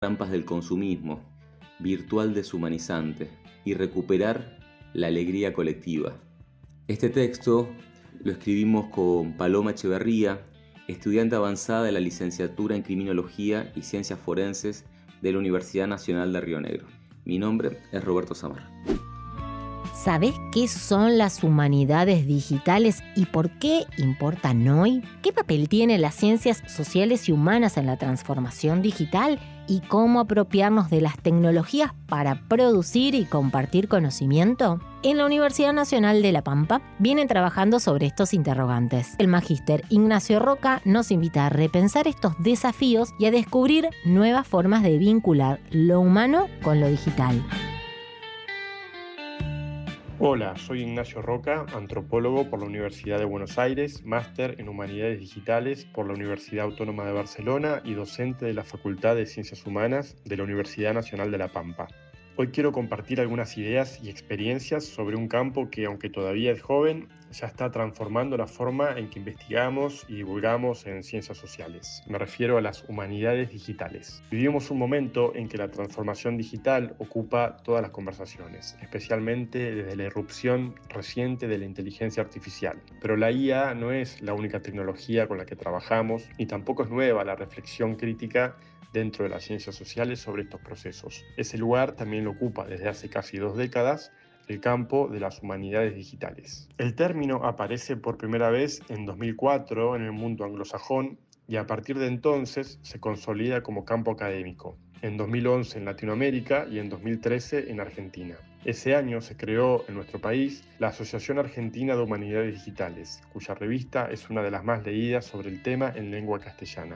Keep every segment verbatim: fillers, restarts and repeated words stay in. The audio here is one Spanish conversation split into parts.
trampas del consumismo, virtual deshumanizante y recuperar la alegría colectiva. Este texto lo escribimos con Paloma Echeverría, estudiante avanzada de la licenciatura en Criminología y Ciencias Forenses de la Universidad Nacional de Río Negro. Mi nombre es Roberto Samar. ¿Sabés qué son las humanidades digitales y por qué importan hoy? ¿Qué papel tienen las ciencias sociales y humanas en la transformación digital? ¿Y cómo apropiarnos de las tecnologías para producir y compartir conocimiento? En la Universidad Nacional de La Pampa vienen trabajando sobre estos interrogantes. El magíster Ignacio Roca nos invita a repensar estos desafíos y a descubrir nuevas formas de vincular lo humano con lo digital. Hola, soy Ignacio Roca, antropólogo por la Universidad de Buenos Aires, máster en Humanidades Digitales por la Universidad Autónoma de Barcelona y docente de la Facultad de Ciencias Humanas de la Universidad Nacional de La Pampa. Hoy quiero compartir algunas ideas y experiencias sobre un campo que, aunque todavía es joven, ya está transformando la forma en que investigamos y divulgamos en ciencias sociales. Me refiero a las humanidades digitales. Vivimos un momento en que la transformación digital ocupa todas las conversaciones, especialmente desde la irrupción reciente de la inteligencia artificial. Pero la I A no es la única tecnología con la que trabajamos, y tampoco es nueva la reflexión crítica dentro de las ciencias sociales sobre estos procesos. Ese lugar también lo ocupa desde hace casi dos décadas el campo de las humanidades digitales. El término aparece por primera vez en dos mil cuatro en el mundo anglosajón y a partir de entonces se consolida como campo académico, en dos mil once en Latinoamérica y en dos mil trece en Argentina. Ese año se creó en nuestro país la Asociación Argentina de Humanidades Digitales, cuya revista es una de las más leídas sobre el tema en lengua castellana.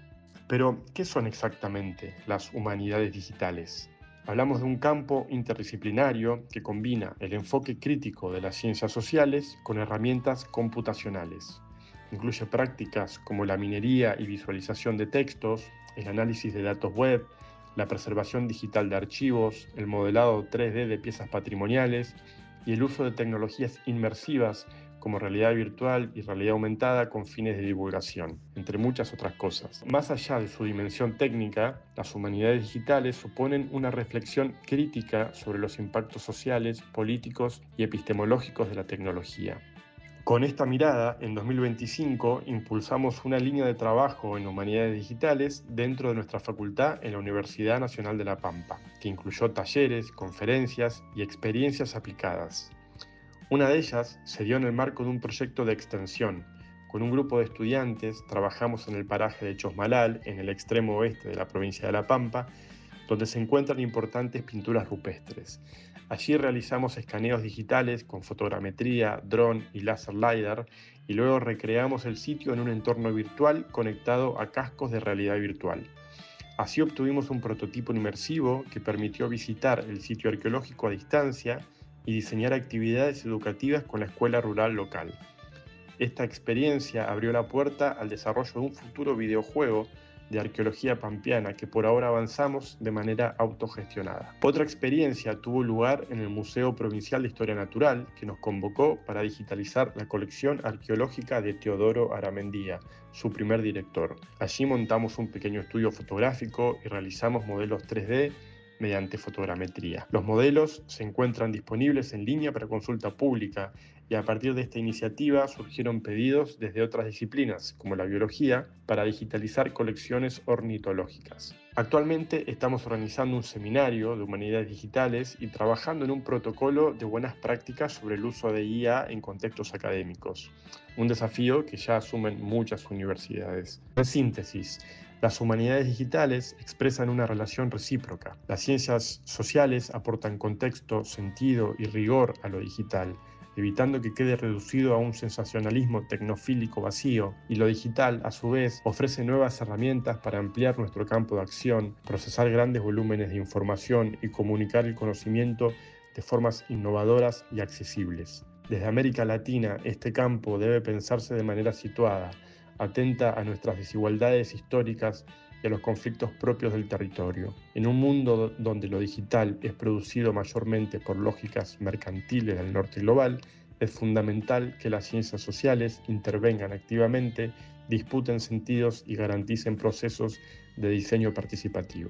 Pero, ¿qué son exactamente las humanidades digitales? Hablamos de un campo interdisciplinario que combina el enfoque crítico de las ciencias sociales con herramientas computacionales. Incluye prácticas como la minería y visualización de textos, el análisis de datos web, la preservación digital de archivos, el modelado tres D de piezas patrimoniales y el uso de tecnologías inmersivas como realidad virtual y realidad aumentada con fines de divulgación, entre muchas otras cosas. Más allá de su dimensión técnica, las humanidades digitales suponen una reflexión crítica sobre los impactos sociales, políticos y epistemológicos de la tecnología. Con esta mirada, en dos mil veinticinco impulsamos una línea de trabajo en humanidades digitales dentro de nuestra facultad en la Universidad Nacional de La Pampa, que incluyó talleres, conferencias y experiencias aplicadas. Una de ellas se dio en el marco de un proyecto de extensión. Con un grupo de estudiantes trabajamos en el paraje de Chosmalal, en el extremo oeste de la provincia de La Pampa, donde se encuentran importantes pinturas rupestres. Allí realizamos escaneos digitales con fotogrametría, dron y láser lidar y luego recreamos el sitio en un entorno virtual conectado a cascos de realidad virtual. Así obtuvimos un prototipo inmersivo que permitió visitar el sitio arqueológico a distancia y diseñar actividades educativas con la escuela rural local. Esta experiencia abrió la puerta al desarrollo de un futuro videojuego de arqueología pampeana que por ahora avanzamos de manera autogestionada. Otra experiencia tuvo lugar en el Museo Provincial de Historia Natural, que nos convocó para digitalizar la colección arqueológica de Teodoro Aramendía, su primer director. Allí montamos un pequeño estudio fotográfico y realizamos modelos tres D mediante fotogrametría. Los modelos se encuentran disponibles en línea para consulta pública y a partir de esta iniciativa surgieron pedidos desde otras disciplinas, como la biología, para digitalizar colecciones ornitológicas. Actualmente estamos organizando un seminario de humanidades digitales y trabajando en un protocolo de buenas prácticas sobre el uso de I A en contextos académicos, un desafío que ya asumen muchas universidades. En síntesis, las humanidades digitales expresan una relación recíproca. Las ciencias sociales aportan contexto, sentido y rigor a lo digital, evitando que quede reducido a un sensacionalismo tecnofílico vacío, y lo digital, a su vez, ofrece nuevas herramientas para ampliar nuestro campo de acción, procesar grandes volúmenes de información y comunicar el conocimiento de formas innovadoras y accesibles. Desde América Latina, este campo debe pensarse de manera situada, atenta a nuestras desigualdades históricas y a los conflictos propios del territorio. En un mundo donde lo digital es producido mayormente por lógicas mercantiles del norte global, es fundamental que las ciencias sociales intervengan activamente, disputen sentidos y garanticen procesos de diseño participativo.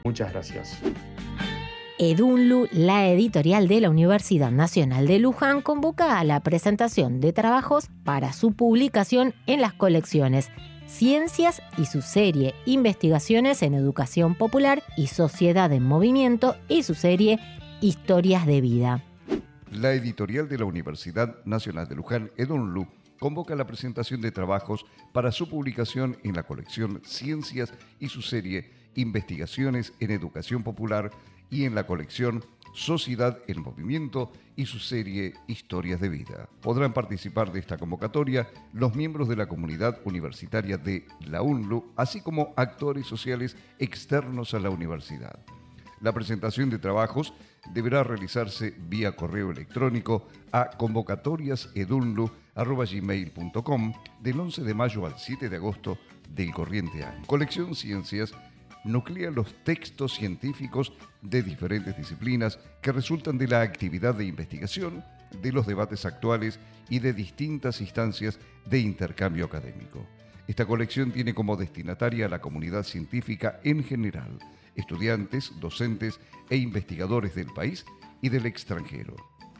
Muchas gracias. EDUNLU, la editorial de la Universidad Nacional de Luján, convoca a la presentación de trabajos para su publicación en las colecciones Ciencias y su serie Investigaciones en Educación Popular y Sociedad en Movimiento y su serie Historias de Vida. La editorial de la Universidad Nacional de Luján, EDUNLU, convoca la presentación de trabajos para su publicación en la colección Ciencias y su serie Investigaciones en Educación Popular y en la colección Sociedad en Movimiento y su serie Historias de Vida. Podrán participar de esta convocatoria los miembros de la comunidad universitaria de la UNLU, así como actores sociales externos a la universidad. La presentación de trabajos deberá realizarse vía correo electrónico a convocatorias edunlu arroba gmail punto com del once de mayo al siete de agosto del corriente año. Colección Ciencias nuclea los textos científicos de diferentes disciplinas que resultan de la actividad de investigación, de los debates actuales y de distintas instancias de intercambio académico. Esta colección tiene como destinataria a la comunidad científica en general, estudiantes, docentes e investigadores del país y del extranjero.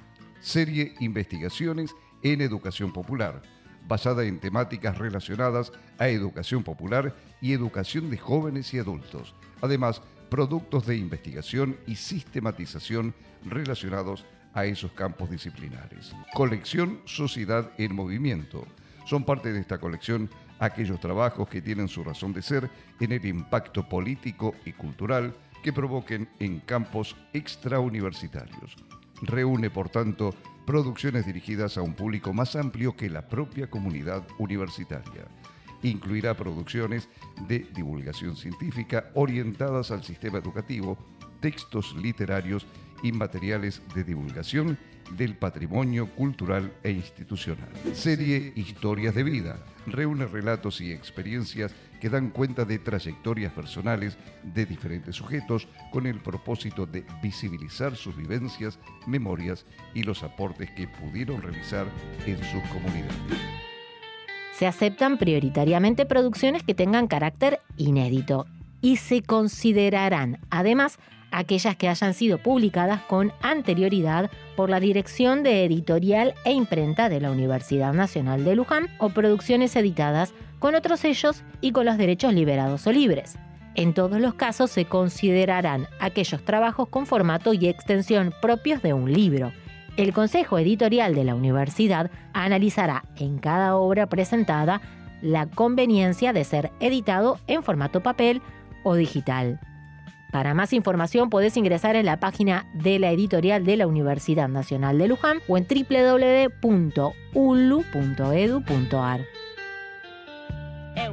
Serie Investigaciones en Educación Popular, basada en temáticas relacionadas a educación popular y educación de jóvenes y adultos. Además, productos de investigación y sistematización relacionados a esos campos disciplinares. Colección Sociedad en Movimiento. Son parte de esta colección aquellos trabajos que tienen su razón de ser en el impacto político y cultural que provoquen en campos extrauniversitarios. Reúne, por tanto, producciones dirigidas a un público más amplio que la propia comunidad universitaria. Incluirá producciones de divulgación científica orientadas al sistema educativo, textos literarios y materiales de divulgación del patrimonio cultural e institucional. Serie Historias de Vida. Reúne relatos y experiencias que dan cuenta de trayectorias personales de diferentes sujetos con el propósito de visibilizar sus vivencias, memorias y los aportes que pudieron realizar en sus comunidades. Se aceptan prioritariamente producciones que tengan carácter inédito y se considerarán, además, aquellas que hayan sido publicadas con anterioridad por la Dirección de Editorial e Imprenta de la Universidad Nacional de Luján o producciones editadas con otros sellos y con los derechos liberados o libres. En todos los casos se considerarán aquellos trabajos con formato y extensión propios de un libro. El Consejo Editorial de la Universidad analizará en cada obra presentada la conveniencia de ser editado en formato papel o digital. Para más información podés ingresar en la página de la editorial de la Universidad Nacional de Luján o en doble u doble u doble u punto u n l u punto e d u punto a r. Eu.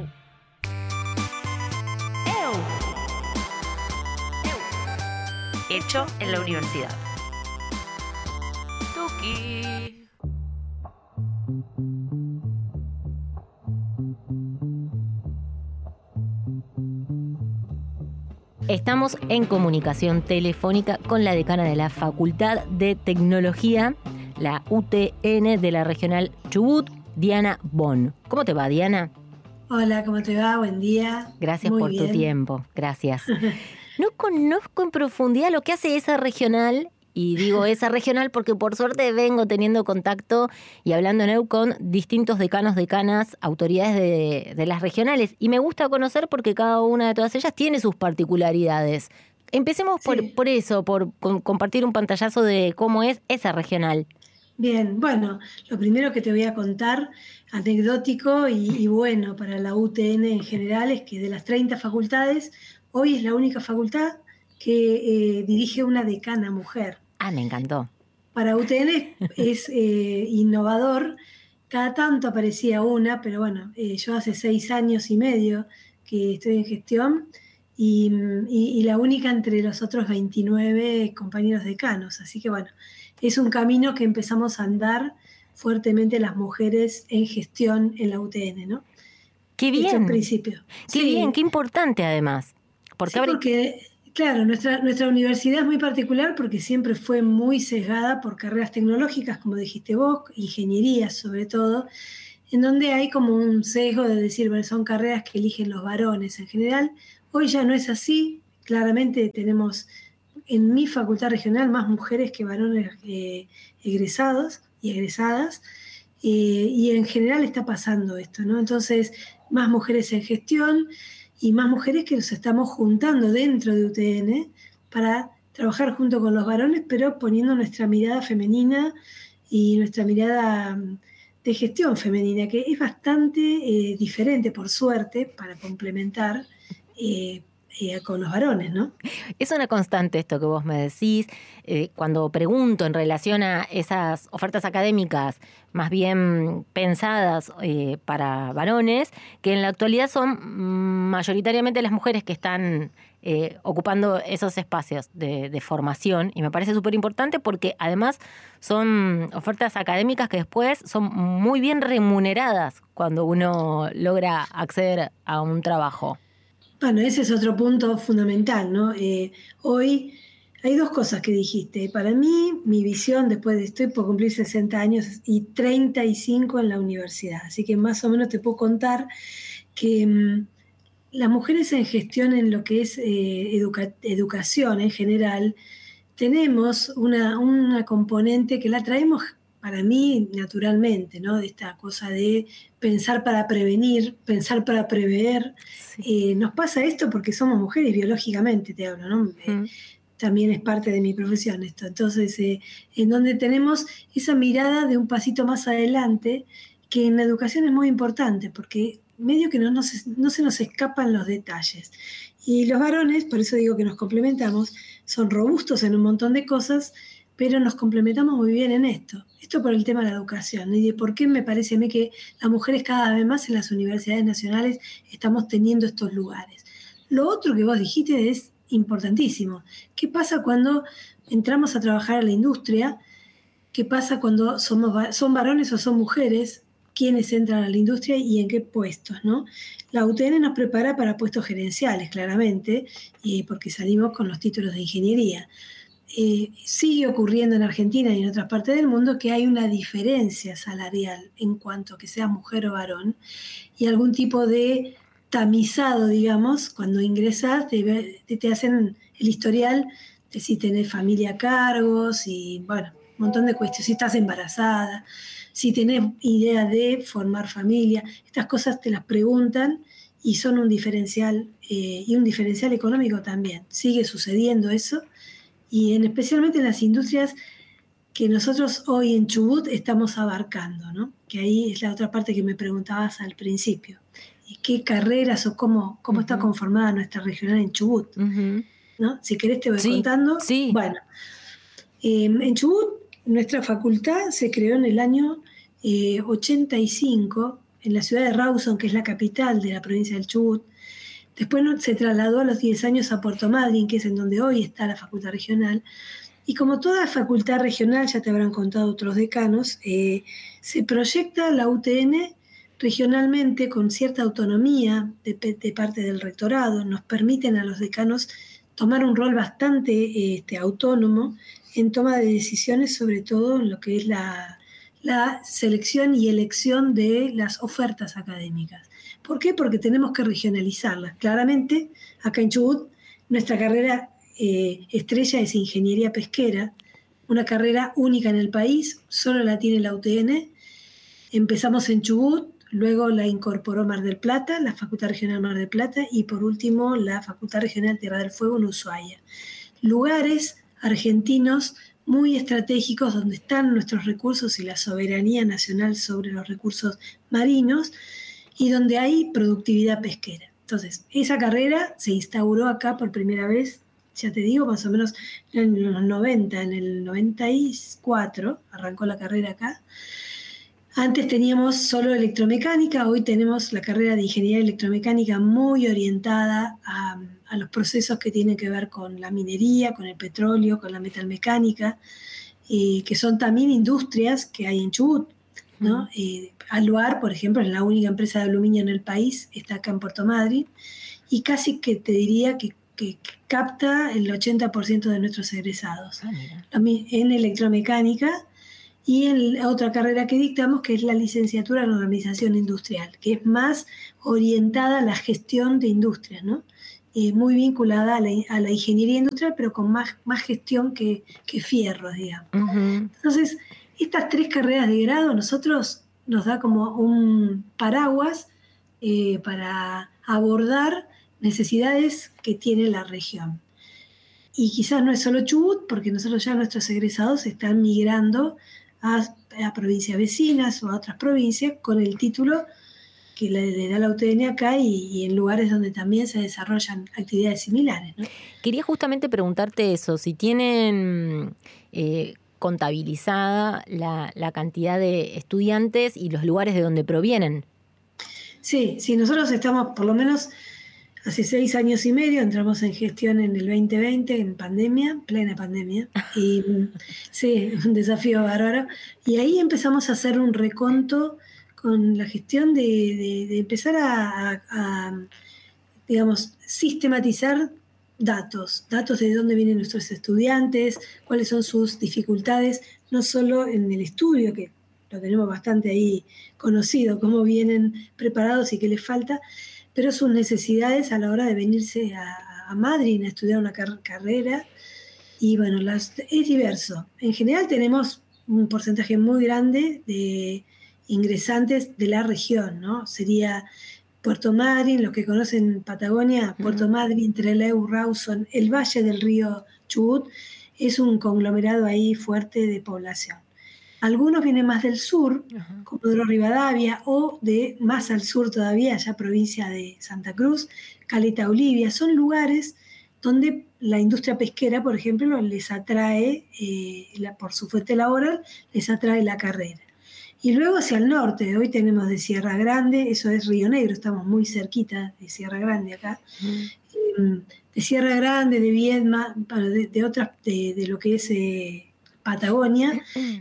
Eu. Eu. Hecho en la universidad. Tuki. Estamos en comunicación telefónica con la decana de la Facultad de Tecnología, la U T N de la Regional Chubut, Diana Bon. ¿Cómo te va, Diana? Hola, ¿cómo te va? Buen día. Gracias Muy por bien. tu tiempo, gracias. No conozco en profundidad lo que hace esa regional, y digo esa regional porque por suerte vengo teniendo contacto y hablando en E U con distintos decanos, decanas, autoridades de, de las regionales. Y me gusta conocer porque cada una de todas ellas tiene sus particularidades. Empecemos por, Sí. por eso, por con- compartir un pantallazo de cómo es esa regional. Bien, bueno, lo primero que te voy a contar, anecdótico y, y bueno para la U T N en general, es que de las treinta facultades, hoy es la única facultad que eh, dirige una decana mujer. Ah, me encantó. Para U T N es eh, innovador, cada tanto aparecía una, pero bueno, eh, yo hace seis años y medio que estoy en gestión y, y- y la única entre los otros veintinueve compañeros decanos, así que bueno, es un camino que empezamos a andar fuertemente las mujeres en gestión en la U T N, ¿no? Qué Esto en bien, principio. qué Sí. bien, qué importante además. Porque Sí, abre- porque, claro, nuestra, nuestra universidad es muy particular porque siempre fue muy sesgada por carreras tecnológicas, como dijiste vos, ingenierías sobre todo, en donde hay como un sesgo de decir, bueno, son carreras que eligen los varones en general. Hoy ya no es así, claramente tenemos en mi facultad regional más mujeres que varones eh, egresados y egresadas, eh, y en general está pasando esto, ¿no? Entonces, más mujeres en gestión y más mujeres que nos estamos juntando dentro de U T N para trabajar junto con los varones, pero poniendo nuestra mirada femenina y nuestra mirada de gestión femenina, que es bastante eh, diferente, por suerte, para complementar eh, eh, con los varones, ¿no? Es una constante esto que vos me decís. Eh, cuando pregunto en relación a esas ofertas académicas más bien pensadas eh, para varones, que en la actualidad son mayoritariamente las mujeres que están eh, ocupando esos espacios de, de formación, y me parece súper importante porque además son ofertas académicas que después son muy bien remuneradas cuando uno logra acceder a un trabajo. Bueno, ese es otro punto fundamental, ¿no? Eh, hoy hay dos cosas que dijiste. Para mí, mi visión, después de estoy por cumplir sesenta años y treinta y cinco en la universidad, así que más o menos te puedo contar que mmm, las mujeres en gestión en lo que es eh, educa- educación en general, tenemos una, una componente que la traemos para mí naturalmente, ¿no? De esta cosa de pensar para prevenir, pensar para prever. Sí. Eh, nos pasa esto porque somos mujeres biológicamente, te hablo, ¿no? Mm. Eh, también es parte de mi profesión esto. Entonces, eh, en donde tenemos esa mirada de un pasito más adelante, que en la educación es muy importante, porque medio que no, no, se, no se nos escapan los detalles. Y los varones, por eso digo que nos complementamos, son robustos en un montón de cosas, pero nos complementamos muy bien en esto. Esto por el tema de la educación y de por qué me parece a mí que las mujeres cada vez más en las universidades nacionales estamos teniendo estos lugares. Lo otro que vos dijiste es importantísimo. ¿Qué pasa cuando entramos a trabajar a la industria? ¿Qué pasa cuando somos, son varones o son mujeres? ¿Quiénes entran a la industria y en qué puestos, ¿no? La U T N nos prepara para puestos gerenciales, claramente, y porque salimos con los títulos de ingeniería. Eh, sigue ocurriendo en Argentina y en otras partes del mundo que hay una diferencia salarial en cuanto a que sea mujer o varón y algún tipo de tamizado, digamos, cuando ingresas te, te hacen el historial de si tenés familia a cargo, si, bueno, un montón de cuestiones, si estás embarazada, si tenés idea de formar familia, estas cosas te las preguntan y son un diferencial eh, y un diferencial económico también. Sigue sucediendo eso. Y en, especialmente en las industrias que nosotros hoy en Chubut estamos abarcando, ¿no? Que ahí es la otra parte que me preguntabas al principio. ¿Y qué carreras o cómo, cómo uh-huh. está conformada nuestra regional en Chubut? Uh-huh. ¿No? Si querés te voy sí, contando. Sí. Bueno, eh, en Chubut nuestra facultad se creó en el año eh, ochenta y cinco en la ciudad de Rawson, que es la capital de la provincia del Chubut. Después se trasladó a los diez años a Puerto Madryn, que es en donde hoy está la facultad regional. Y como toda facultad regional, ya te habrán contado otros decanos, eh, se proyecta la U T N regionalmente con cierta autonomía de, de parte del rectorado. Nos permiten a los decanos tomar un rol bastante este, autónomo en toma de decisiones, sobre todo en lo que es la, la selección y elección de las ofertas académicas. ¿Por qué? Porque tenemos que regionalizarlas. Claramente, acá en Chubut, nuestra carrera eh, estrella es Ingeniería Pesquera, una carrera única en el país, solo la tiene la U T N. Empezamos en Chubut, luego la incorporó Mar del Plata, la Facultad Regional Mar del Plata, y por último la Facultad Regional Tierra del Fuego en Ushuaia. Lugares argentinos muy estratégicos donde están nuestros recursos y la soberanía nacional sobre los recursos marinos, y donde hay productividad pesquera. Entonces, esa carrera se instauró acá por primera vez, ya te digo, más o menos en los noventa, en el noventa y cuatro arrancó la carrera acá. Antes teníamos solo electromecánica, hoy tenemos la carrera de ingeniería electromecánica muy orientada a, a los procesos que tienen que ver con la minería, con el petróleo, con la metalmecánica, eh, que son también industrias que hay en Chubut, ¿no? Eh, Aluar, por ejemplo, es la única empresa de aluminio en el país, está acá en Puerto Madryn, y casi que te diría que, que, que capta el ochenta por ciento de nuestros egresados. Ah, en electromecánica, y en la otra carrera que dictamos, que es la licenciatura en organización industrial, que es más orientada a la gestión de industrias, ¿no? eh, muy vinculada a la, a la ingeniería industrial, pero con más, más gestión que, que fierros, digamos. Uh-huh. Entonces, estas tres carreras de grado a nosotros nos da como un paraguas eh, para abordar necesidades que tiene la región. Y quizás no es solo Chubut, porque nosotros ya nuestros egresados están migrando a, a provincias vecinas o a otras provincias con el título que le, le da la U T N acá y, y en lugares donde también se desarrollan actividades similares, ¿no? Quería justamente preguntarte eso, si tienen eh, contabilizada la, la cantidad de estudiantes y los lugares de donde provienen. Sí, sí, nosotros estamos por lo menos hace seis años y medio, entramos en gestión en el veinte veinte, en pandemia, plena pandemia, y sí, un desafío bárbaro, y ahí empezamos a hacer un reconto con la gestión de, de, de empezar a, a, a, digamos, sistematizar datos, datos de dónde vienen nuestros estudiantes, cuáles son sus dificultades, no solo en el estudio, que lo tenemos bastante ahí conocido, cómo vienen preparados y qué les falta, pero sus necesidades a la hora de venirse a, a Madrid a estudiar una car- carrera. Y bueno, las, es diverso. En general tenemos un porcentaje muy grande de ingresantes de la región, ¿no? Sería Puerto Madryn, los que conocen Patagonia, Puerto Madryn, Trelew, Rawson, el Valle del Río Chubut, es un conglomerado ahí fuerte de población. Algunos vienen más del sur, uh-huh. Comodoro Rivadavia, o de más al sur todavía, ya provincia de Santa Cruz, Caleta Olivia. Son lugares donde la industria pesquera, por ejemplo, les atrae, eh, la, por su fuente laboral, les atrae la carrera. Y luego hacia el norte, hoy tenemos de Sierra Grande, eso es Río Negro, estamos muy cerquita de Sierra Grande acá, uh-huh. de Sierra Grande, de Viedma, de, de otras, de, de lo que es eh, Patagonia,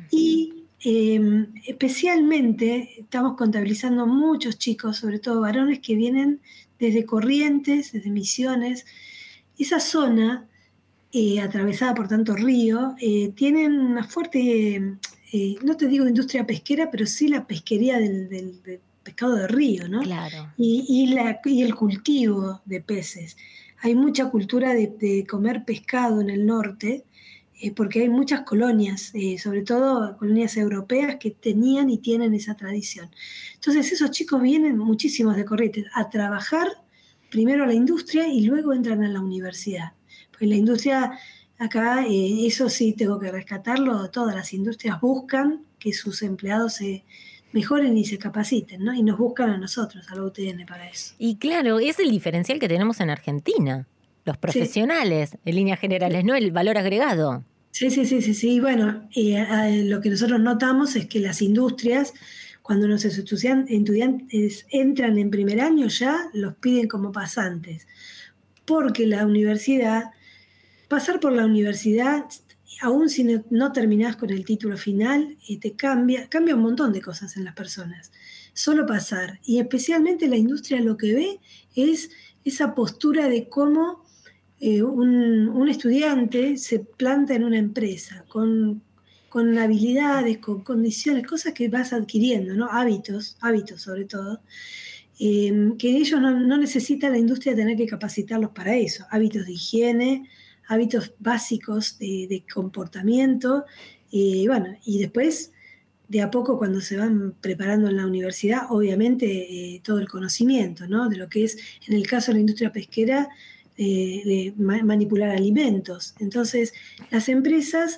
y eh, especialmente estamos contabilizando muchos chicos, sobre todo varones, que vienen desde Corrientes, desde Misiones. Esa zona, eh, atravesada por tanto río, eh, tienen una fuerte, eh, no te digo industria pesquera, pero sí la pesquería del, del, del pescado de río, ¿no? Claro. Y, y, la, y el cultivo de peces. Hay mucha cultura de, de comer pescado en el norte, eh, porque hay muchas colonias, eh, sobre todo colonias europeas, que tenían y tienen esa tradición. Entonces esos chicos vienen, muchísimos de Corrientes, a trabajar primero a la industria y luego entran a la universidad. Pues la industria, acá, eh, eso sí tengo que rescatarlo, todas las industrias buscan que sus empleados se mejoren y se capaciten, ¿no? Y nos buscan a nosotros, a la U T N, para eso. Y claro, es el diferencial que tenemos en Argentina. Los profesionales, sí. En líneas generales, ¿no? El valor agregado. Sí, sí, sí, sí, sí. Bueno, eh, eh, lo que nosotros notamos es que las industrias, cuando nuestros estudiantes entran en primer año, ya los piden como pasantes. Porque la universidad, pasar por la universidad, aún si no, no terminás con el título final, eh, te cambia, cambia un montón de cosas en las personas. Solo pasar. Y especialmente la industria lo que ve es esa postura de cómo Eh, un, un estudiante se planta en una empresa con, con habilidades, con condiciones, cosas que vas adquiriendo, ¿no? Hábitos, hábitos sobre todo, eh, que ellos no, no necesitan la industria tener que capacitarlos para eso. Hábitos de higiene, hábitos básicos de, de comportamiento, y eh, bueno, y después, de a poco, cuando se van preparando en la universidad, obviamente eh, todo el conocimiento, ¿no? De lo que es, en el caso de la industria pesquera, De, de ma- manipular alimentos. Entonces, las empresas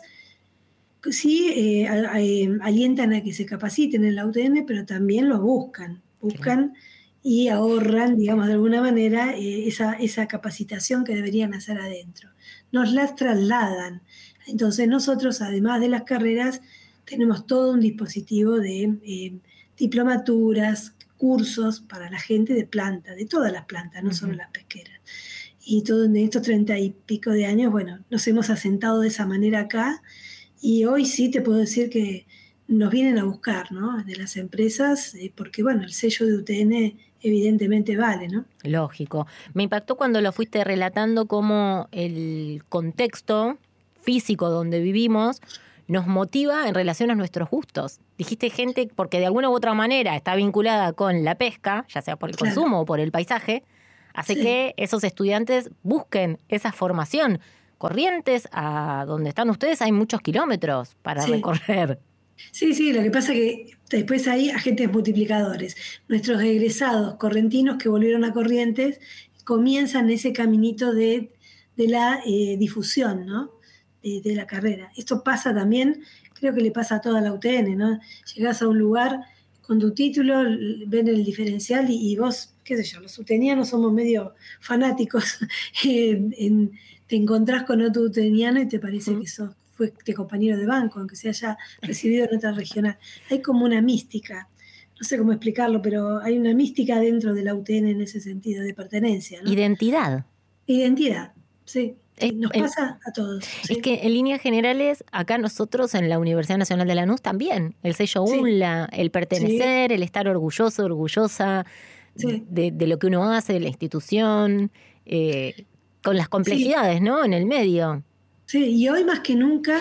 sí eh, a, a, alientan a que se capaciten en la U T N, pero también lo buscan, buscan sí. Y ahorran, digamos, de alguna manera, eh, esa, esa capacitación que deberían hacer adentro. Nos las trasladan. Entonces, nosotros, además de las carreras, tenemos todo un dispositivo de eh, diplomaturas, cursos para la gente de planta, de todas las plantas, no uh-huh. Solo las pesqueras. Y todo en estos treinta y pico de años, bueno, nos hemos asentado de esa manera acá, y hoy sí te puedo decir que nos vienen a buscar, ¿no? De las empresas, eh, porque bueno, el sello de U T N evidentemente vale, ¿no? Lógico. Me impactó cuando lo fuiste relatando cómo el contexto físico donde vivimos nos motiva en relación a nuestros gustos. Dijiste gente porque de alguna u otra manera está vinculada con la pesca, ya sea por el claro. consumo o por el paisaje, hace Sí. que esos estudiantes busquen esa formación. Corrientes, a donde están ustedes, hay muchos kilómetros para Sí. recorrer. Sí, sí, lo que pasa es que después hay agentes multiplicadores. Nuestros egresados correntinos que volvieron a Corrientes comienzan ese caminito de, de la eh, difusión, ¿no? De, de la carrera. Esto pasa también, creo que le pasa a toda la U T N, ¿no? Llegás a un lugar con tu título, ven el diferencial y, y vos, qué sé yo, los utenianos somos medio fanáticos. en, en, te encontrás con otro uteniano y te parece Mm. que sos fuiste compañero de banco, aunque se haya recibido en otra regional. Hay como una mística, no sé cómo explicarlo, pero hay una mística dentro de la U T N en ese sentido, de pertenencia, ¿no? Identidad. Identidad, sí. Es, Nos el- pasa a todos. es Sí. que en líneas generales, acá nosotros en la Universidad Nacional de Lanús también, el sello Sí. UNLA, el pertenecer, el estar orgulloso, orgullosa Sí. de, de lo que uno hace, de la institución, eh, con las complejidades, ¿no? En el medio. Sí, y hoy más que nunca,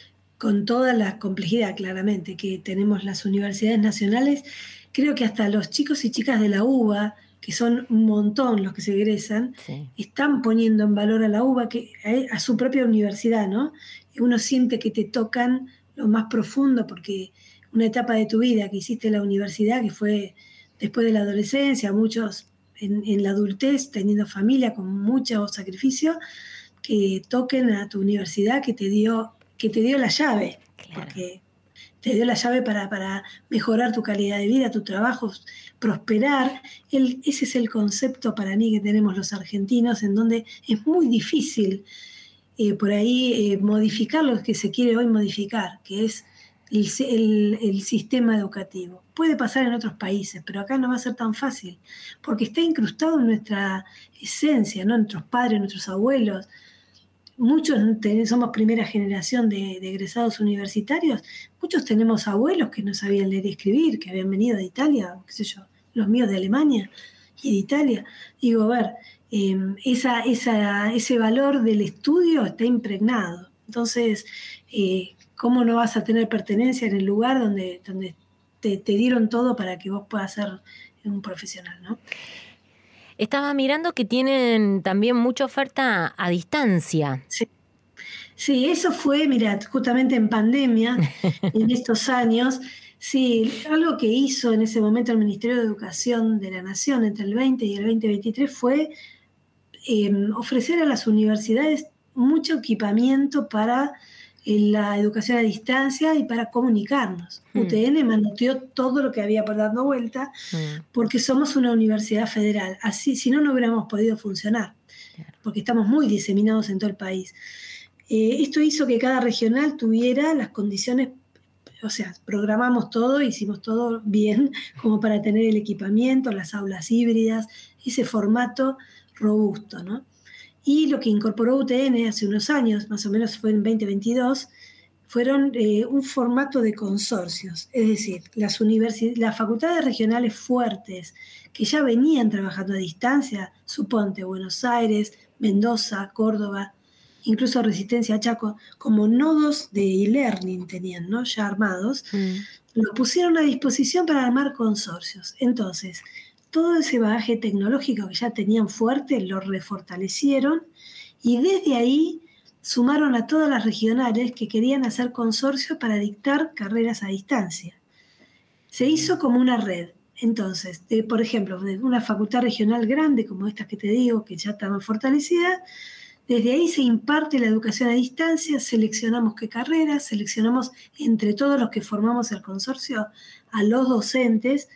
con toda la complejidad claramente que tenemos las universidades nacionales, creo que hasta los chicos y chicas de la U B A, que son un montón los que se egresan, Sí. están poniendo en valor a la U B A, que, a, a su propia universidad, ¿no? Y uno siente que te tocan lo más profundo, porque una etapa de tu vida que hiciste en la universidad, que fue después de la adolescencia, muchos en, en la adultez, teniendo familia con mucho sacrificio, que toquen a tu universidad que te dio, que te dio la llave, Claro. porque te dio la llave para, para mejorar tu calidad de vida, tu trabajo, prosperar. El, ese es el concepto para mí que tenemos los argentinos, en donde es muy difícil eh, por ahí eh, modificar lo que se quiere hoy modificar, que es el, el, el sistema educativo. Puede pasar en otros países, pero acá no va a ser tan fácil, porque está incrustado en nuestra esencia, ¿no? Nuestros padres, nuestros abuelos. Muchos somos primera generación de, de egresados universitarios, muchos tenemos abuelos que no sabían leer y escribir, que habían venido de Italia, qué sé yo, los míos de Alemania y de Italia. Digo, a ver, eh, esa, esa, ese valor del estudio está impregnado. Entonces, eh, ¿cómo no vas a tener pertenencia en el lugar donde, donde te, te dieron todo para que vos puedas ser un profesional, ¿no? Estaba mirando que tienen también mucha oferta a distancia. Sí. Sí, eso fue, mira, justamente en pandemia, en estos años, sí, algo que hizo en ese momento el Ministerio de Educación de la Nación entre el veinte y el veinte veintitrés fue eh, ofrecer a las universidades mucho equipamiento para eh, la educación a distancia y para comunicarnos. Mm. U T N manoteó todo lo que había por dando vuelta, mm. porque somos una universidad federal. Así, si no, no hubiéramos podido funcionar, claro. porque estamos muy diseminados en todo el país. Eh, esto hizo que cada regional tuviera las condiciones, o sea, programamos todo, hicimos todo bien como para tener el equipamiento, las aulas híbridas, ese formato robusto, ¿no? Y lo que incorporó U T N hace unos años, más o menos fue en veinte veintidós, fueron eh, un formato de consorcios, es decir, las, las facultades regionales fuertes que ya venían trabajando a distancia, suponte Buenos Aires, Mendoza, Córdoba, incluso Resistencia a Chaco, como nodos de e-learning tenían, ¿no? Ya armados, mm. lo pusieron a disposición para armar consorcios. Entonces, todo ese bagaje tecnológico que ya tenían fuerte, lo refortalecieron y desde ahí sumaron a todas las regionales que querían hacer consorcios para dictar carreras a distancia. Se hizo como una red. Entonces, de, por ejemplo, de una facultad regional grande como estas que te digo, que ya estaban fortalecidas, desde ahí se imparte la educación a distancia, seleccionamos qué carreras, seleccionamos entre todos los que formamos el consorcio a los docentes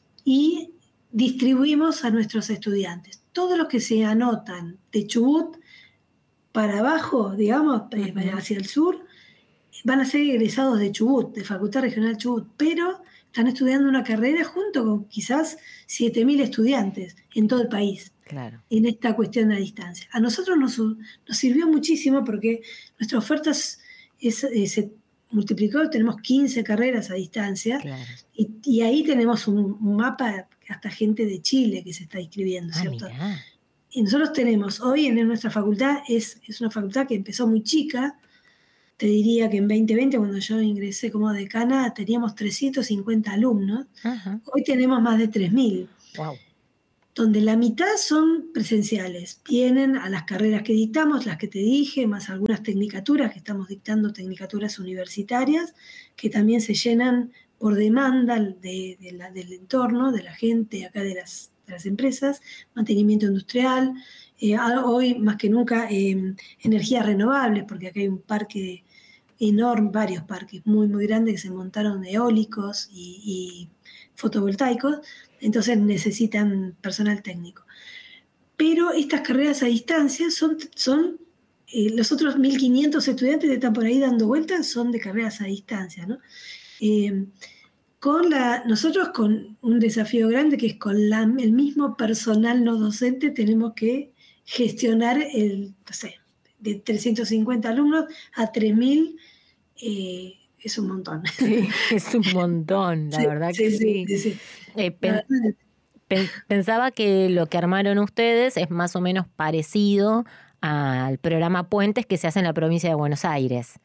y distribuimos a nuestros estudiantes. Todos los que se anotan de Chubut para abajo, digamos, uh-huh. hacia el sur, van a ser egresados de Chubut, de Facultad Regional Chubut, pero están estudiando una carrera junto con quizás siete mil estudiantes en todo el país. Claro. En esta cuestión a distancia. A nosotros nos, nos sirvió muchísimo porque nuestra oferta es, es, es, se multiplicó, tenemos quince carreras a distancia, claro. y, y ahí tenemos un, un mapa hasta gente de Chile que se está inscribiendo, ah, ¿cierto? Mirá. Y nosotros tenemos, hoy en nuestra facultad, es, es una facultad que empezó muy chica, te diría que en veinte veinte, cuando yo ingresé como decana, teníamos trescientos cincuenta alumnos, uh-huh. hoy tenemos más de tres mil. Wow. donde la mitad son presenciales. Vienen a las carreras que dictamos, las que te dije, más algunas tecnicaturas, que estamos dictando tecnicaturas universitarias, que también se llenan por demanda de, de la, del entorno, de la gente acá de las, de las empresas, mantenimiento industrial, eh, hoy más que nunca eh, energías renovables, porque acá hay un parque enorme, varios parques muy muy grandes que se montaron eólicos y, y fotovoltaicos, entonces necesitan personal técnico. Pero estas carreras a distancia son, son eh, los otros mil quinientos estudiantes que están por ahí dando vueltas son de carreras a distancia, ¿no? Eh, con la, nosotros con un desafío grande que es con la, el mismo personal no docente tenemos que gestionar el, no sé, de trescientos cincuenta alumnos a tres mil, eh, es un montón. Sí, es un montón, la sí, verdad sí, que sí. sí. sí, sí. Eh, pen, pen, pensaba que lo que armaron ustedes es más o menos parecido al programa Puentes que se hace en la provincia de Buenos Aires.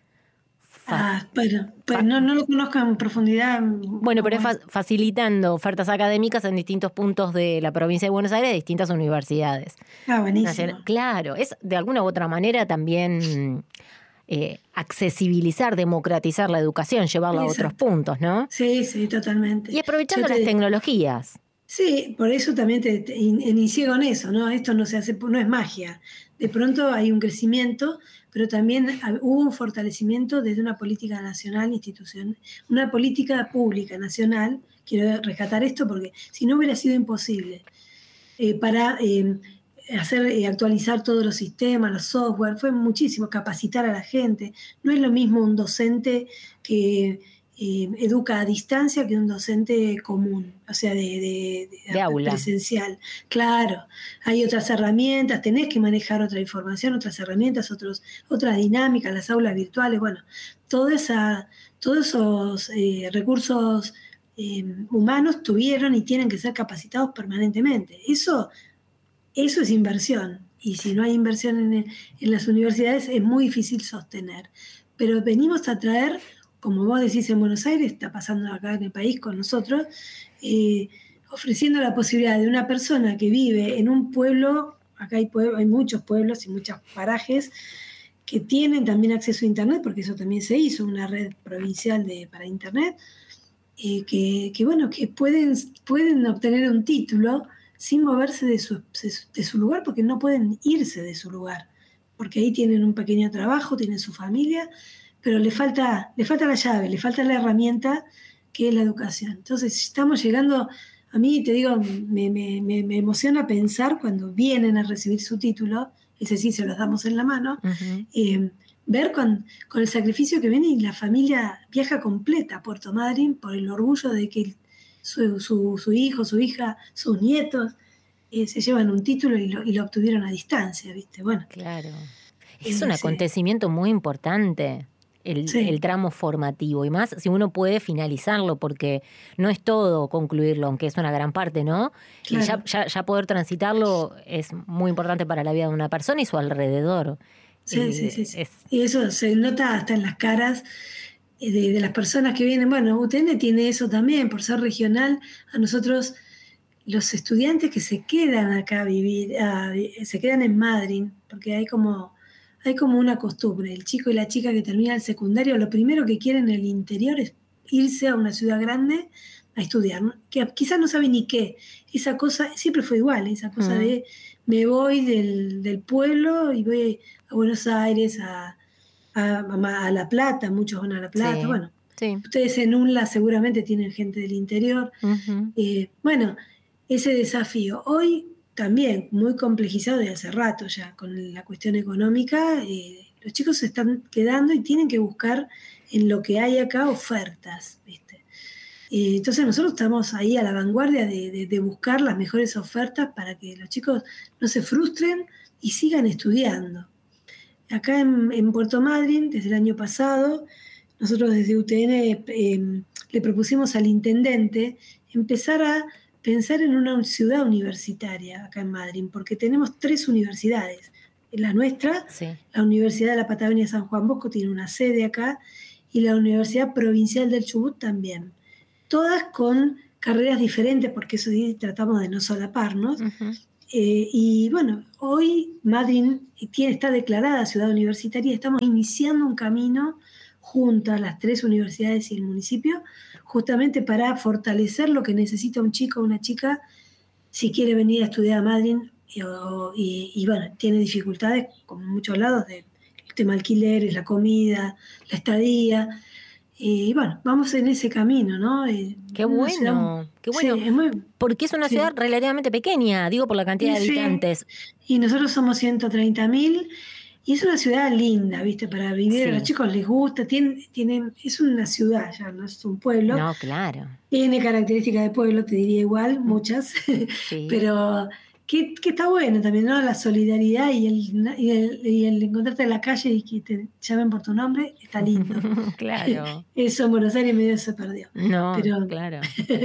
Ah, bueno, pues no, no lo conozco en profundidad. Bueno, pero es fa facilitando ofertas académicas en distintos puntos de la provincia de Buenos Aires, de distintas universidades. Ah, buenísimo. Claro, es de alguna u otra manera también eh, accesibilizar, democratizar la educación, llevarla Exacto. a otros puntos, ¿no? Sí, sí, totalmente. Y aprovechando te... las tecnologías. Sí, por eso también te, te inicié con eso, ¿no? Esto no se hace, no es magia. De pronto hay un crecimiento, pero también hubo un fortalecimiento desde una política nacional, institucional, una política pública nacional. Quiero rescatar esto porque si no hubiera sido imposible eh, para eh, hacer eh, actualizar todos los sistemas, los software, fue muchísimo, capacitar a la gente. No es lo mismo un docente que Eh, educa a distancia que un docente común, o sea, de, de, de, de aula. presencial. Claro, hay otras herramientas, tenés que manejar otra información, otras herramientas, otros, otras dinámicas, las aulas virtuales, bueno, toda esa, todos esos eh, recursos eh, humanos tuvieron y tienen que ser capacitados permanentemente. Eso, eso es inversión, y si no hay inversión en, en las universidades es muy difícil sostener. Pero venimos a traer, como vos decís en Buenos Aires, está pasando acá en el país con nosotros, eh, ofreciendo la posibilidad de una persona que vive en un pueblo, acá hay, pueblo, hay muchos pueblos y muchos parajes que tienen también acceso a Internet, porque eso también se hizo, una red provincial de, para Internet, eh, que, que bueno, que pueden, pueden obtener un título sin moverse de su, de su lugar, porque no pueden irse de su lugar, porque ahí tienen un pequeño trabajo, tienen su familia, pero le falta, le falta la llave, le falta la herramienta que es la educación. Entonces estamos llegando, a mí te digo, me, me, me emociona pensar cuando vienen a recibir su título, ese sí se los damos en la mano, uh-huh. eh, ver con, con el sacrificio que viene y la familia viaja completa a Puerto Madryn por el orgullo de que su, su, su hijo, su hija, sus nietos eh, se llevan un título y lo, y lo obtuvieron a distancia, ¿viste? Bueno. Claro. Es un acontecimiento muy importante. El, sí. el tramo formativo, y más si uno puede finalizarlo, porque no es todo concluirlo, aunque es una gran parte, ¿no? Claro. Y ya, ya, ya poder transitarlo es muy importante para la vida de una persona y su alrededor. Sí, y, sí, sí. sí. Es... Y eso se nota hasta en las caras de, de las personas que vienen. Bueno, U T N tiene eso también, por ser regional. A nosotros, los estudiantes que se quedan acá a vivir, a, se quedan en Madryn, porque hay como... Hay como una costumbre, el chico y la chica que termina el secundario, lo primero que quieren en el interior es irse a una ciudad grande a estudiar, ¿no? Que quizás no saben ni qué. Esa cosa siempre fue igual, esa cosa mm. de me voy del, del pueblo y voy a Buenos Aires, a, a, a La Plata, muchos van a La Plata, sí. bueno. Sí. Ustedes en U N L A seguramente tienen gente del interior. Uh-huh. eh, bueno, ese desafío. Hoy también muy complejizado de hace rato ya con la cuestión económica, eh, los chicos se están quedando y tienen que buscar en lo que hay acá ofertas, ¿viste? Eh, entonces nosotros estamos ahí a la vanguardia de, de, de buscar las mejores ofertas para que los chicos no se frustren y sigan estudiando. Acá en, en Puerto Madryn, desde el año pasado, nosotros desde U T N eh, le propusimos al intendente empezar a pensar en una ciudad universitaria acá en Madryn, porque tenemos tres universidades. La nuestra, sí. la Universidad de la Patagonia San Juan Bosco tiene una sede acá, y la Universidad Provincial del Chubut también. Todas con carreras diferentes, porque eso sí tratamos de no solaparnos. Ujú. Eh, y bueno, hoy Madryn tiene, está declarada ciudad universitaria, estamos iniciando un camino juntas, las tres universidades y el municipio, justamente para fortalecer lo que necesita un chico o una chica si quiere venir a estudiar a Madryn y, o- y- y, bueno, tiene dificultades, como en muchos lados, de el tema alquileres, la comida, la estadía. Y bueno, vamos en ese camino, ¿no? Eh, Qué una ciudad- bueno, qué sí, bueno. es muy, Porque es una sí. ciudad relativamente pequeña, digo por la cantidad de Y sí, habitantes. y nosotros somos ciento treinta mil y es una ciudad linda, ¿viste? Para vivir, a los Sí. chicos les gusta, tienen, tienen, es una ciudad ya, no es un pueblo. No, claro. Tiene características de pueblo, te diría igual, muchas, Sí. pero que, que está bueno también, ¿no? La solidaridad y el, y, el, y el encontrarte en la calle y que te llamen por tu nombre, está lindo. Claro. Eso en Buenos Aires medio se perdió. No, Pero claro.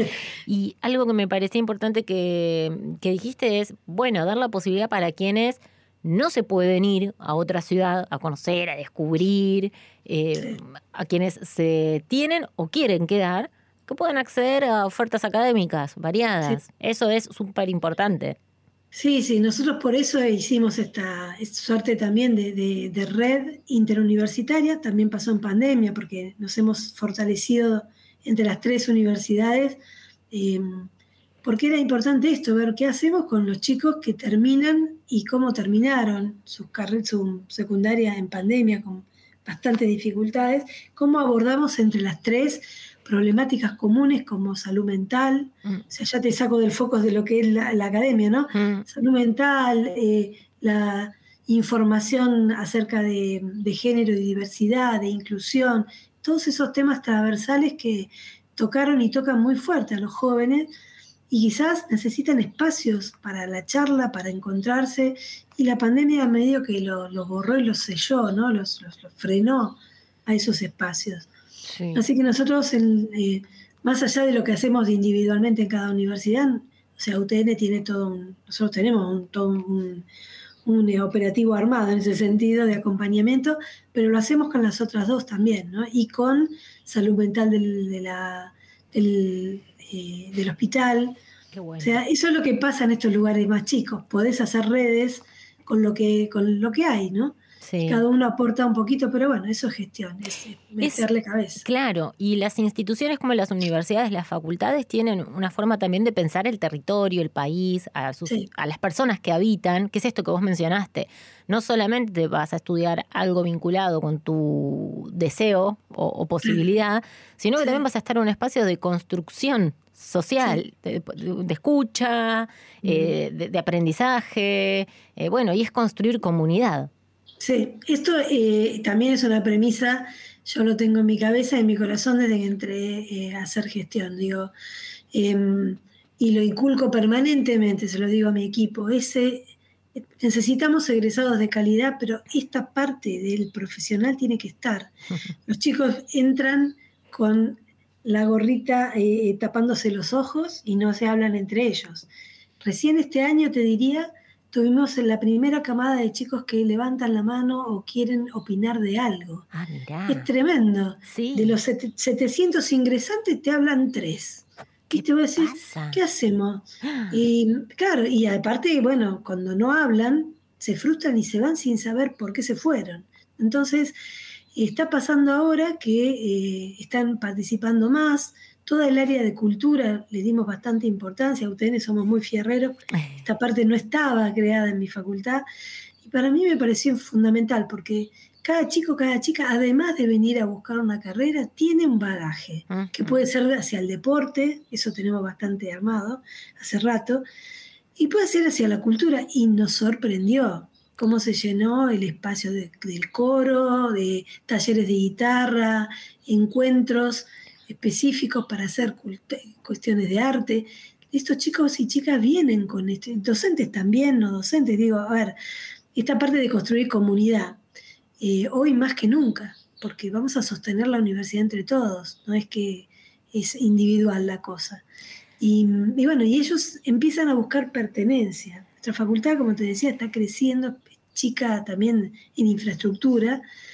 Y algo que me parecía importante que, que dijiste es, bueno, dar la posibilidad para quienes no se pueden ir a otra ciudad a conocer, a descubrir, eh, sí. a quienes se tienen o quieren quedar, que puedan acceder a ofertas académicas variadas. Eso es súper importante. Sí, sí, nosotros por eso hicimos esta, esta suerte también de, de- de red interuniversitaria, también pasó en pandemia porque nos hemos fortalecido entre las tres universidades, eh, porque era importante esto, ver qué hacemos con los chicos que terminan y cómo terminaron sus carre- su secundaria en pandemia con bastantes dificultades, cómo abordamos entre las tres problemáticas comunes como salud mental. Mm. O sea, ya te saco del foco de lo que es la, la academia, ¿no? Mm. Salud mental, eh, la información acerca de, de género y diversidad, de inclusión, todos esos temas transversales que tocaron y tocan muy fuerte a los jóvenes y quizás necesitan espacios para la charla, para encontrarse, y la pandemia medio que los lo borró y los selló, ¿no? Los, los, los frenó a esos espacios. Sí. Así que nosotros, el, eh, más allá de lo que hacemos individualmente en cada universidad, o sea, U T N tiene todo un, nosotros tenemos un, todo un, un eh, operativo armado en ese sentido de acompañamiento, pero lo hacemos con las otras dos también, ¿no? Y con salud mental del, de la, del, eh, del hospital. Qué bueno. O sea, eso es lo que pasa en estos lugares más chicos. Podés hacer redes con lo que, con lo que hay, ¿no? Sí. Cada uno aporta un poquito, pero bueno, eso es gestión, es meterle Es- cabeza. Claro, y las instituciones como las universidades, las facultades tienen una forma también de pensar el territorio, el país, a, sus, Sí. a las personas que habitan, que es esto que vos mencionaste. No solamente te vas a estudiar algo vinculado con tu deseo o, o posibilidad, sino que Sí. también vas a estar en un espacio de construcción social, de, de- de escucha, eh, de, de aprendizaje, eh, bueno, y es construir comunidad. Sí, esto eh, también es una premisa, yo lo tengo en mi cabeza y en mi corazón desde que entré eh, a hacer gestión, digo, eh, y lo inculco permanentemente, se lo digo a mi equipo, ese, necesitamos egresados de calidad, pero esta parte del profesional tiene que estar. Los chicos entran con la gorrita eh, tapándose los ojos y no se hablan entre ellos. Recién este año, te diría, tuvimos la primera camada de chicos que levantan la mano o quieren opinar de algo. Ah, mirá. Es tremendo. Sí. De los set- setecientos ingresantes te hablan tres. ¿Qué Y te voy a decir, pasa? ¿qué hacemos? Y claro, y aparte, bueno, cuando no hablan, se frustran y se van sin saber por qué se fueron. Entonces, está pasando ahora que eh, están participando más. Toda el área de cultura le dimos bastante importancia. Ustedes somos muy fierreros. Esta parte no estaba creada en mi facultad. Y para mí me pareció fundamental porque cada chico, cada chica, además de venir a buscar una carrera, tiene un bagaje que puede ser hacia el deporte, eso tenemos bastante armado hace rato, y puede ser hacia la cultura. Y nos sorprendió cómo se llenó el espacio de, del coro, de talleres de guitarra, encuentros específicos para hacer cuestiones de arte. Estos chicos y chicas vienen con esto, docentes también, no docentes, digo, a ver, esta parte de construir comunidad, eh, hoy más que nunca, porque vamos a sostener la universidad entre todos, no es que es individual la cosa. Y, y bueno, y ellos empiezan a buscar pertenencia. Nuestra facultad, como te decía, está creciendo, chica también en infraestructura,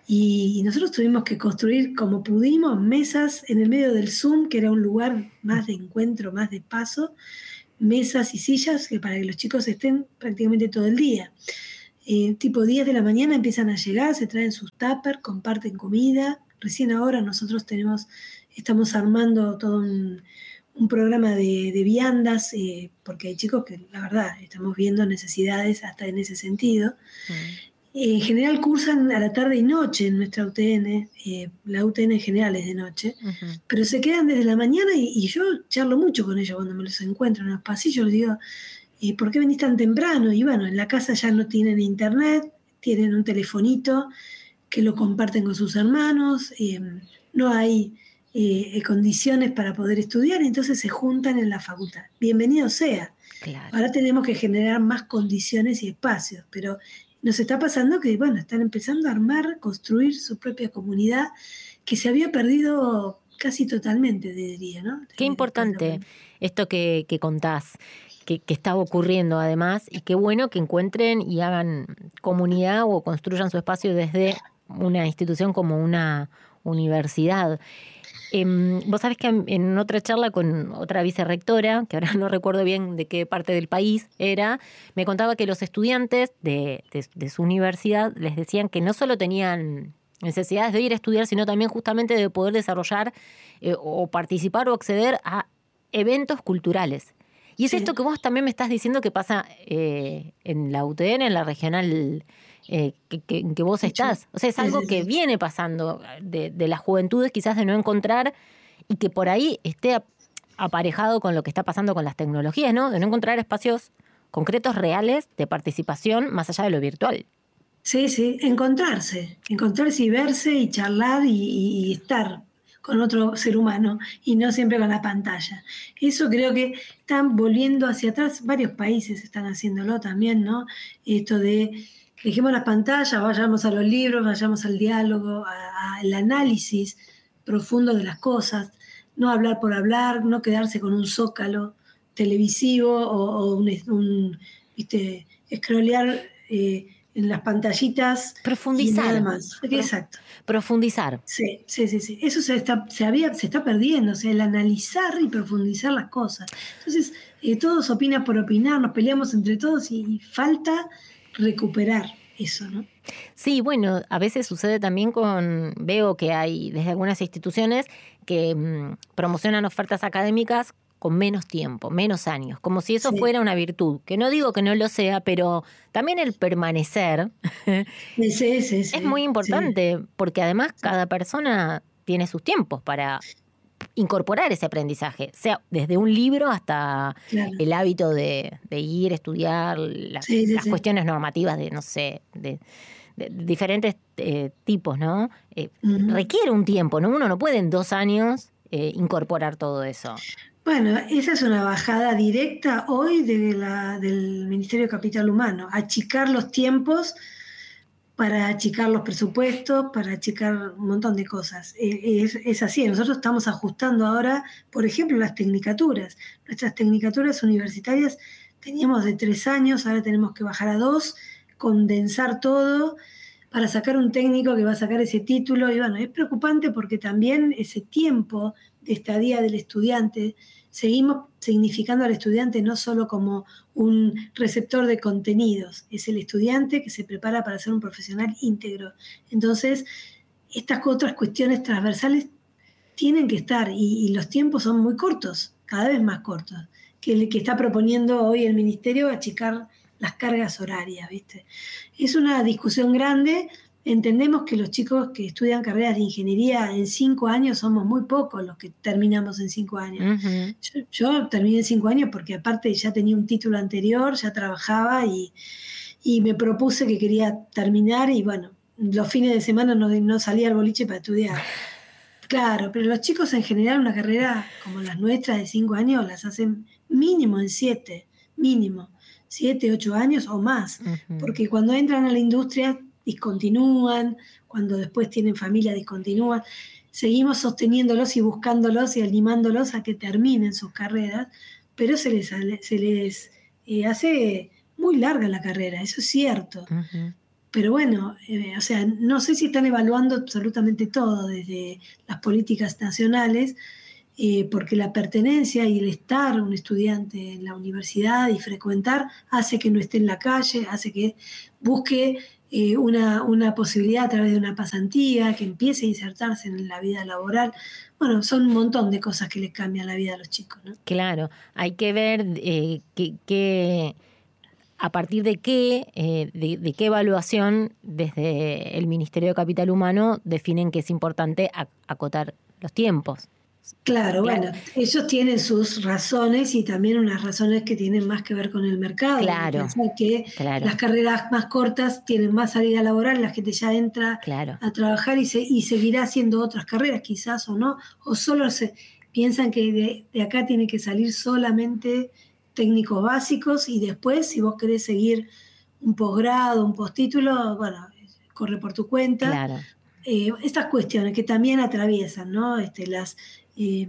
Y, y nosotros tuvimos que construir como pudimos mesas en el medio del Zoom, que era un lugar más de encuentro, más de paso, mesas y sillas que para que los chicos estén prácticamente todo el día. Eh, tipo diez de la mañana empiezan a llegar, se traen sus tuppers, comparten comida. Recién ahora nosotros tenemos, estamos armando todo un, un programa de, de viandas, eh, porque hay chicos que la verdad estamos viendo necesidades hasta en ese sentido. Mm. Eh, en general cursan a la tarde y noche en nuestra U T N, eh, la U T N en general es de noche, uh-huh. pero se quedan desde la mañana y, y yo charlo mucho con ellos cuando me los encuentro en los pasillos, les digo, eh, ¿por qué venís tan temprano? Y bueno, en la casa ya no tienen internet, tienen un telefonito que lo comparten con sus hermanos, eh, no hay eh, condiciones para poder estudiar, entonces se juntan en la facultad. Bienvenido sea. Claro. Ahora tenemos que generar más condiciones y espacios, pero nos está pasando que, bueno, están empezando a armar, construir su propia comunidad que se había perdido casi totalmente, diría, ¿no? Qué importante esto que, que contás, que, que está ocurriendo además, y qué bueno que encuentren y hagan comunidad o construyan su espacio desde una institución como una universidad. Eh, vos sabés que en otra charla con otra vicerrectora, que ahora no recuerdo bien de qué parte del país era, me contaba que los estudiantes de, de, de su universidad les decían que no solo tenían necesidades de ir a estudiar, sino también justamente de poder desarrollar eh, o participar o acceder a eventos culturales. Y es sí. esto que vos también me estás diciendo que pasa eh, en la U T N, en la regional eh, que, que, que vos estás. O sea, es algo que viene pasando de, de las juventudes, quizás de no encontrar, y que por ahí esté aparejado con lo que está pasando con las tecnologías, ¿no? De no encontrar espacios concretos, reales, de participación, más allá de lo virtual. Sí, sí, encontrarse, encontrarse y verse y charlar y, y, y estar con otro ser humano y no siempre con la pantalla. Eso creo que están volviendo hacia atrás, varios países están haciéndolo también, ¿no? Esto de, dejemos las pantallas, vayamos a los libros, vayamos al diálogo, al análisis profundo de las cosas, no hablar por hablar, no quedarse con un zócalo televisivo o, o un, un, viste, scrollear eh, en las pantallitas. Profundizar. Y nada más. Pro, Exacto. Profundizar. Sí, sí, sí, sí. Eso se está, se había, se está perdiendo, o sea, el analizar y profundizar las cosas. Entonces, eh, todos opinan por opinar, nos peleamos entre todos y, y falta recuperar eso, ¿no? Sí, bueno, a veces sucede también con, veo que hay desde algunas instituciones que mmm, promocionan ofertas académicas con menos tiempo, menos años, como si eso sí. fuera una virtud, que no digo que no lo sea, pero también el permanecer sí, sí, sí, es muy importante, sí. porque además cada persona tiene sus tiempos para incorporar ese aprendizaje, sea desde un libro hasta claro. el hábito de, de ir a estudiar, las, sí, sí, las sí. cuestiones normativas de, no sé, de, de diferentes eh, tipos, ¿no? Eh, uh-huh. Requiere un tiempo, ¿no? Uno no puede en dos años eh, incorporar todo eso. Bueno, esa es una bajada directa hoy de la, del Ministerio de Capital Humano, achicar los tiempos para achicar los presupuestos, para achicar un montón de cosas. Es, es así, nosotros estamos ajustando ahora, por ejemplo, las tecnicaturas. Nuestras tecnicaturas universitarias teníamos de tres años, ahora tenemos que bajar a dos, condensar todo para sacar un técnico que va a sacar ese título. Y bueno, es preocupante porque también ese tiempo de estadía del estudiante, seguimos significando al estudiante no solo como un receptor de contenidos, es el estudiante que se prepara para ser un profesional íntegro. Entonces, estas otras cuestiones transversales tienen que estar y, y los tiempos son muy cortos, cada vez más cortos, que el que está proponiendo hoy el Ministerio achicar las cargas horarias, ¿viste? Es una discusión grande. Entendemos que los chicos que estudian carreras de ingeniería en cinco años somos muy pocos los que terminamos en cinco años. Uh-huh. Yo, yo terminé en cinco años porque aparte ya tenía un título anterior, ya trabajaba y, y me propuse que quería terminar y bueno, los fines de semana no, no salía al boliche para estudiar. Claro, pero los chicos en general una carrera como las nuestras de cinco años las hacen mínimo en siete, mínimo, siete, ocho años o más, uh-huh. porque cuando entran a la industria discontinúan, cuando después tienen familia discontinúan, seguimos sosteniéndolos y buscándolos y animándolos a que terminen sus carreras, pero se les, se les eh, hace muy larga la carrera, eso es cierto. Uh-huh. pero bueno, eh, o sea, no sé si están evaluando absolutamente todo desde las políticas nacionales, eh, porque la pertenencia y el estar un estudiante en la universidad y frecuentar hace que no esté en la calle, hace que busque eh, una, una posibilidad a través de una pasantía, que empiece a insertarse en la vida laboral. Bueno, son un montón de cosas que les cambian la vida a los chicos, ¿no? Claro, hay que ver eh, que, que a partir de qué, eh, de, de qué evaluación desde el Ministerio de Capital Humano definen que es importante ac- acotar los tiempos. Claro, Claro. bueno, ellos tienen sus razones y también unas razones que tienen más que ver con el mercado. Claro, Pensar que claro. las carreras más cortas tienen más salida laboral, la gente ya entra Claro. a trabajar y, se, y seguirá haciendo otras carreras quizás o no, o solo se piensan que de, de acá tiene que salir solamente técnicos básicos y después si vos querés seguir un posgrado, un postítulo, bueno, corre por tu cuenta. Claro. Eh, estas cuestiones que también atraviesan, ¿no? Este, las, eh,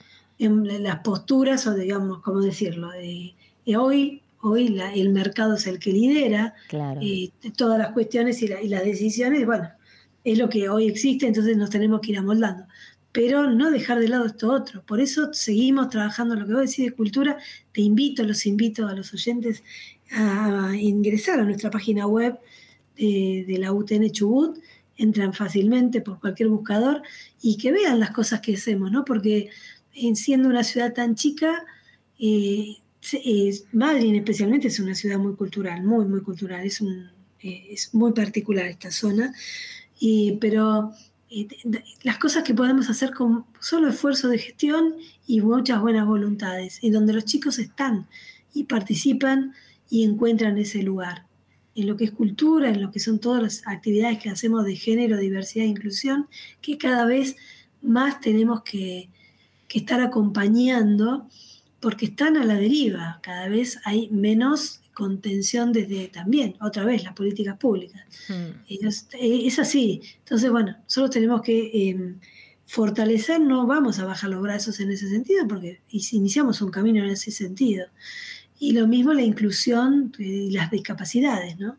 en las posturas, o digamos, ¿cómo decirlo? Eh, eh, hoy hoy la, el mercado es el que lidera Claro. eh, todas las cuestiones y, la, y las decisiones, bueno, es lo que hoy existe, entonces nos tenemos que ir amoldando. Pero no dejar de lado esto otro. Por eso seguimos trabajando en lo que vos decís de cultura. Te invito, los invito a los oyentes a ingresar a nuestra página web de, de la U T N Chubut. Entran fácilmente por cualquier buscador y que vean las cosas que hacemos, ¿no? Porque eh, siendo una ciudad tan chica, eh, eh, Madryn especialmente es una ciudad muy cultural, muy, muy cultural, es, un, eh, es muy particular esta zona, y, pero eh, las cosas que podemos hacer con solo esfuerzo de gestión y muchas buenas voluntades, y donde los chicos están y participan y encuentran ese lugar. En lo que es cultura, en lo que son todas las actividades que hacemos de género, diversidad e inclusión, que cada vez más tenemos que, que estar acompañando, porque están a la deriva, cada vez hay menos contención desde también, otra vez, las políticas públicas. Hmm. Es, es así. Entonces, bueno, solo tenemos que eh, fortalecer, no vamos a bajar los brazos en ese sentido, porque iniciamos un camino en ese sentido. Y lo mismo la inclusión y las discapacidades, ¿no?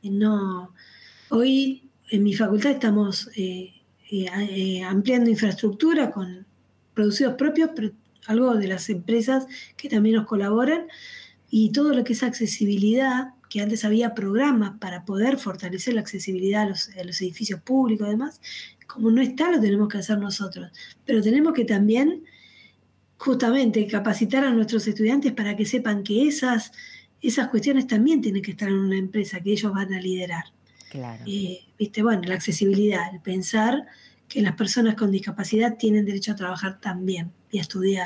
no hoy en mi facultad estamos eh, eh, eh, ampliando infraestructura con producidos propios, pero algo de las empresas que también nos colaboran, y todo lo que es accesibilidad, que antes había programas para poder fortalecer la accesibilidad a los, a los edificios públicos y demás, como no está, lo tenemos que hacer nosotros. Pero tenemos que también justamente capacitar a nuestros estudiantes para que sepan que esas, esas cuestiones también tienen que estar en una empresa que ellos van a liderar. Claro. Eh, ¿viste? Bueno, la accesibilidad, el pensar que las personas con discapacidad tienen derecho a trabajar también y a estudiar.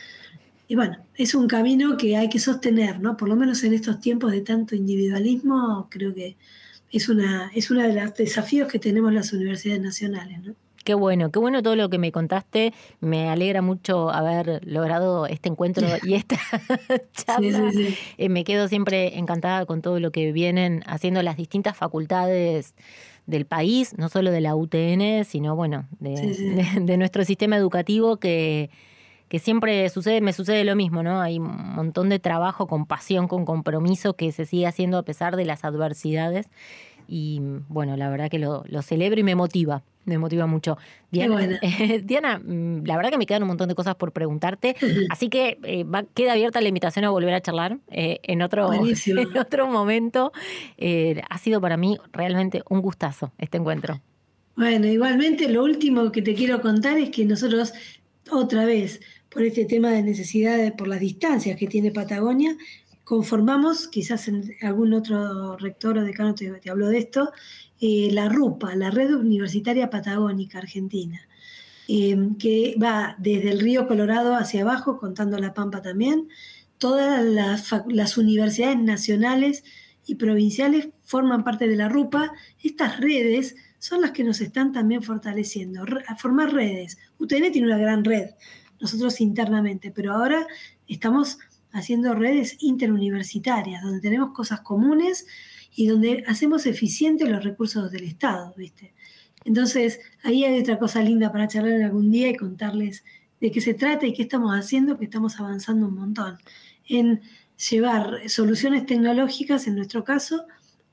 Y bueno, es un camino que hay que sostener, ¿no? Por lo menos en estos tiempos de tanto individualismo, creo que es una, es uno de los desafíos que tenemos las universidades nacionales, ¿no? Qué bueno, qué bueno todo lo que me contaste. Me alegra mucho haber logrado este encuentro y esta charla. Sí, sí, sí. Eh, me quedo siempre encantada con todo lo que vienen haciendo las distintas facultades del país, no solo de la U T N, sino bueno, de, Sí, sí. de, de nuestro sistema educativo que, que siempre sucede, me sucede lo mismo, ¿no? Hay un montón de trabajo con pasión, con compromiso que se sigue haciendo a pesar de las adversidades. Y bueno, la verdad que lo, lo celebro y me motiva, me motiva mucho. Diana, Qué buena. eh, Diana, la verdad que me quedan un montón de cosas por preguntarte, así que eh, va, queda abierta la invitación a volver a charlar eh, en, otro, en otro momento. Eh, ha sido para mí realmente un gustazo este encuentro. Bueno, igualmente lo último que te quiero contar es que nosotros, otra vez, por este tema de necesidades, por las distancias que tiene Patagonia, conformamos, quizás en algún otro rector o decano te, te habló de esto, eh, la RUPA, la Red Universitaria Patagónica Argentina, eh, que va desde el río Colorado hacia abajo, contando La Pampa también. Todas las, las universidades nacionales y provinciales forman parte de la RUPA. Estas redes son las que nos están también fortaleciendo, a formar redes. U T N tiene una gran red, nosotros internamente, pero ahora estamos haciendo redes interuniversitarias, donde tenemos cosas comunes y donde hacemos eficientes los recursos del Estado, ¿viste? Entonces, ahí hay otra cosa linda para charlar algún día y contarles de qué se trata y qué estamos haciendo, que estamos avanzando un montón en llevar soluciones tecnológicas, en nuestro caso,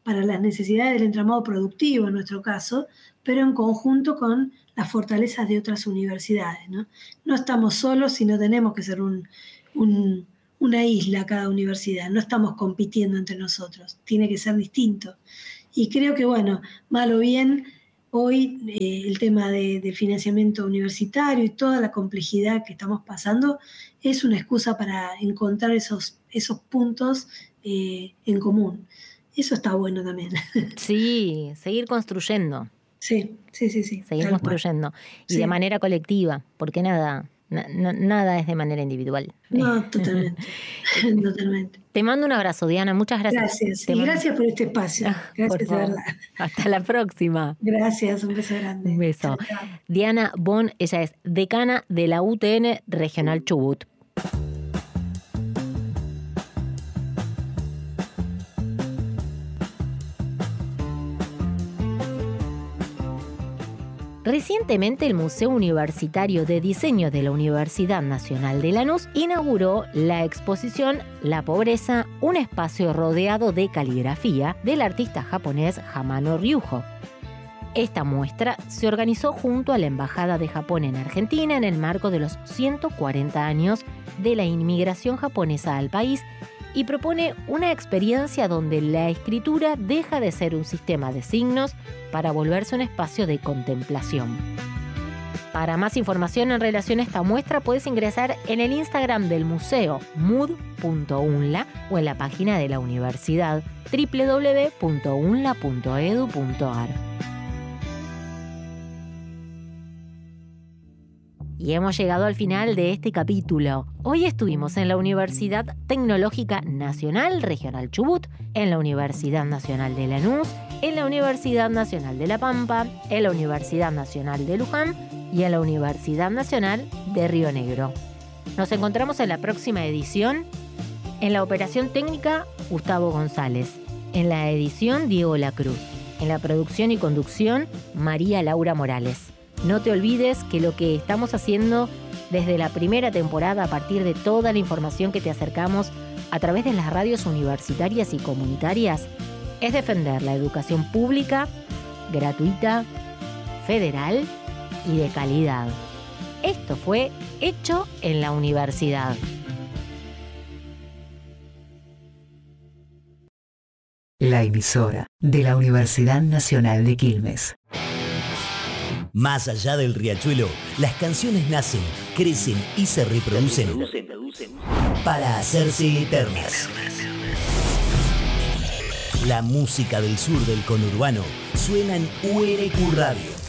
para las necesidades del entramado productivo en nuestro caso, pero en conjunto con las fortalezas de otras universidades, ¿no? No estamos solos, sino tenemos que ser un, un, una isla cada universidad, no estamos compitiendo entre nosotros, tiene que ser distinto. Y creo que, bueno, mal o bien, hoy eh, el tema de, del financiamiento universitario y toda la complejidad que estamos pasando es una excusa para encontrar esos, esos puntos eh, en común. Eso está bueno también. Sí, seguir construyendo. Sí, sí, sí, sí. Seguir construyendo. Cual. Y sí. de manera colectiva, porque nada, na, na, nada es de manera individual. No, totalmente. Totalmente. Te mando un abrazo, Diana. Muchas gracias. Gracias. Te y mando... gracias por este espacio. Gracias, por de verdad. Hasta la próxima. Gracias, un beso grande. Un beso. Chao, chao. Diana Bon, ella es decana de la U T N Regional Chubut. Recientemente el Museo Universitario de Diseño de la Universidad Nacional de Lanús inauguró la exposición La Pobreza, un espacio rodeado de caligrafía del artista japonés Hamano Ryuho. Esta muestra se organizó junto a la Embajada de Japón en Argentina en el marco de los ciento cuarenta años de la inmigración japonesa al país y propone una experiencia donde la escritura deja de ser un sistema de signos para volverse un espacio de contemplación. Para más información en relación a esta muestra puedes ingresar en el Instagram del museo mud punto unla o en la página de la universidad doble u doble u doble u punto unla punto edu punto ar. Y hemos llegado al final de este capítulo. Hoy estuvimos en la Universidad Tecnológica Nacional Regional Chubut, en la Universidad Nacional de Lanús, en la Universidad Nacional de La Pampa, en la Universidad Nacional de Luján y en la Universidad Nacional de Río Negro. Nos encontramos en la próxima edición. En la operación técnica, Gustavo González. En la edición, Diego Lacruz. En la producción y conducción, María Laura Morales. No te olvides que lo que estamos haciendo desde la primera temporada, a partir de toda la información que te acercamos a través de las radios universitarias y comunitarias, es defender la educación pública, gratuita, federal y de calidad. Esto fue Hecho en la Universidad. La emisora de la Universidad Nacional de Quilmes. Más allá del riachuelo, las canciones nacen, crecen y se reproducen para hacerse eternas. La música del sur del conurbano suena en U R Q Radio.